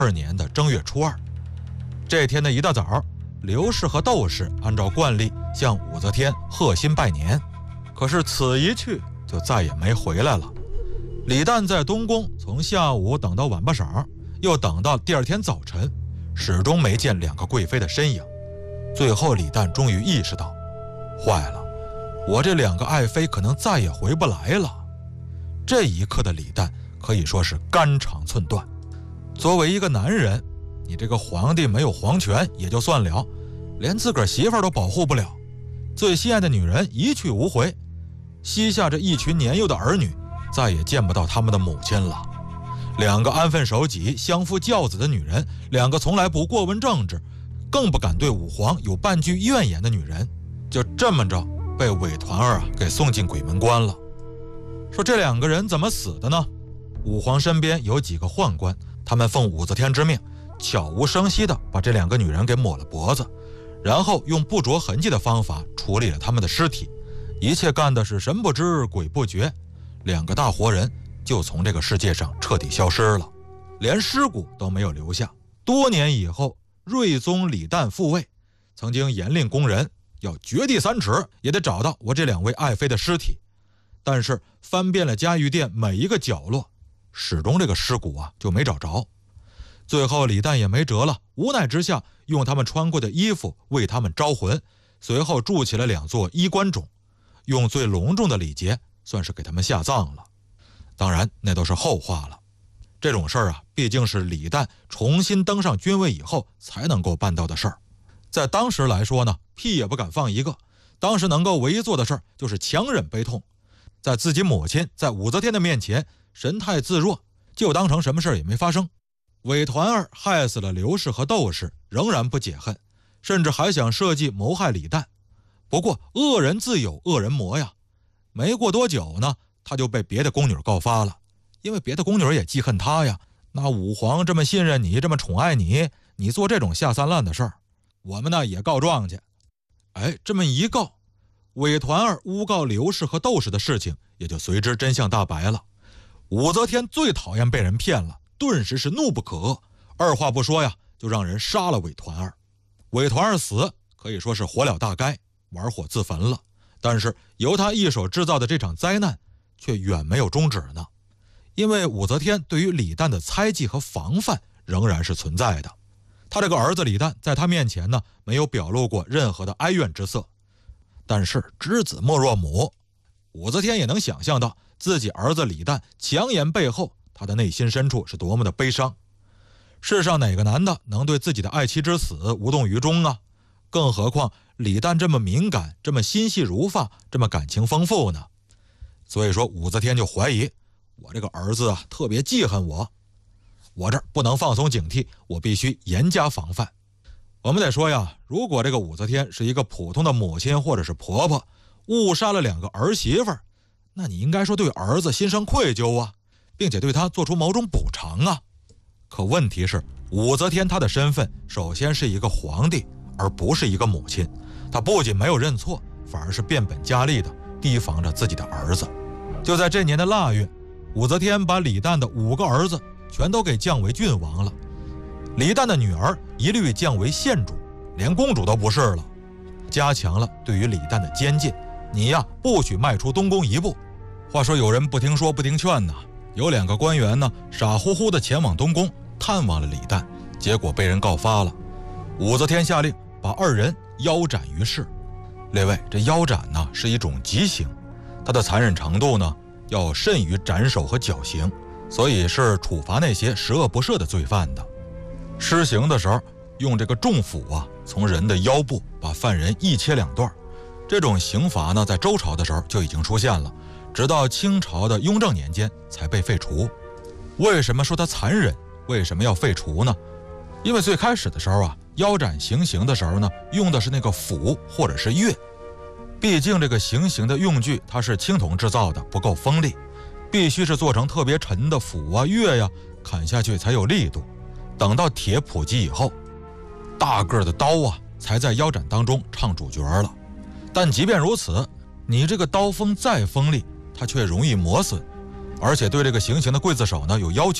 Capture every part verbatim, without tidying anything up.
二年的正月初二，这天的一大早，刘氏和窦氏按照惯例向武则天贺新拜年，可是此一去就再也没回来了。李旦在东宫从下午等到晚不晌，又等到第二天早晨，始终没见两个贵妃的身影。最后李旦终于意识到，坏了，我这两个爱妃可能再也回不来了。这一刻的李旦可以说是肝肠寸断。作为一个男人，你这个皇帝没有皇权也就算了，连自个儿媳妇儿都保护不了，最心爱的女人一去无回，膝下这一群年幼的儿女再也见不到他们的母亲了。两个安分守己、相夫教子的女人，两个从来不过问政治，更不敢对武皇有半句怨言的女人，就这么着被韦团儿啊给送进鬼门关了。说这两个人怎么死的呢？武皇身边有几个宦官，他们奉武则天之命，悄无声息地把这两个女人给抹了脖子，然后用不着痕迹的方法处理了他们的尸体，一切干的是神不知鬼不觉，两个大活人就从这个世界上彻底消失了，连尸骨都没有留下。多年以后，睿宗李旦复位，曾经严令宫人要掘地三尺也得找到我这两位爱妃的尸体，但是翻遍了嘉御殿每一个角落，始终这个尸骨啊就没找着。最后李旦也没辙了，无奈之下用他们穿过的衣服为他们招魂，随后筑起了两座衣冠冢，用最隆重的礼节算是给他们下葬了。当然那都是后话了，这种事儿啊毕竟是李旦重新登上君位以后才能够办到的事儿，在当时来说呢，屁也不敢放一个，当时能够唯一做的事儿就是强忍悲痛，在自己母亲在武则天的面前神态自若，就当成什么事也没发生。韦团儿害死了刘氏和窦氏，仍然不解恨，甚至还想设计谋害李旦。不过恶人自有恶人磨呀，没过多久呢，他就被别的宫女告发了，因为别的宫女也记恨他呀。那武皇这么信任你，这么宠爱你，你做这种下三滥的事儿，我们呢也告状去。哎，这么一告，韦团儿诬告刘氏和窦氏的事情也就随之真相大白了。武则天最讨厌被人骗了，顿时是怒不可遏，二话不说呀，就让人杀了韦团儿。韦团儿死可以说是活了大该，玩火自焚了。但是由他一手制造的这场灾难却远没有终止呢，因为武则天对于李旦的猜忌和防范仍然是存在的。他这个儿子李旦在他面前呢，没有表露过任何的哀怨之色，但是知子莫若母，武则天也能想象到自己儿子李旦强言背后，他的内心深处是多么的悲伤。世上哪个男的能对自己的爱妻之死无动于衷啊？更何况李旦这么敏感，这么心细如发，这么感情丰富呢？所以说武则天就怀疑，我这个儿子啊特别记恨我，我这儿不能放松警惕，我必须严加防范。我们得说呀，如果这个武则天是一个普通的母亲或者是婆婆，误杀了两个儿媳妇儿，那你应该说对儿子心生愧疚啊，并且对他做出某种补偿啊。可问题是，武则天她的身份首先是一个皇帝，而不是一个母亲。她不仅没有认错，反而是变本加厉的提防着自己的儿子。就在这年的腊月，武则天把李旦的五个儿子全都给降为郡王了，李旦的女儿一律降为县主，连公主都不是了，加强了对于李旦的监禁，你呀不许迈出东宫一步。话说有人不听说不听劝呐，有两个官员呢傻乎乎的前往东宫探望了李旦，结果被人告发了。武则天下令把二人腰斩于市。列位，这腰斩呢是一种极刑，它的残忍程度呢要甚于斩首和绞刑，所以是处罚那些十恶不赦的罪犯的。施行的时候用这个重斧啊从人的腰部把犯人一切两段。这种刑罚呢在周朝的时候就已经出现了，直到清朝的雍正年间才被废除。为什么说它残忍？为什么要废除呢？因为最开始的时候啊，腰斩行刑的时候呢，用的是那个斧或者是钺。毕竟这个行刑的用具它是青铜制造的，不够锋利，必须是做成特别沉的斧啊钺呀，砍下去才有力度。等到铁普及以后，大个的刀啊才在腰斩当中唱主角了。但即便如此，你这个刀锋再锋利，它却容易磨损，而且对这个行刑的刽子手呢有要求，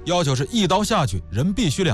要求是一刀下去，人必须两